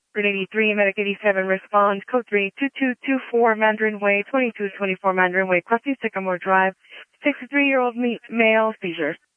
Route 83, Medic 87, respond, code 3, 2224 Mandarin Way, 2224 Mandarin Way, crossing Sycamore Drive, 63-year-old male, seizure.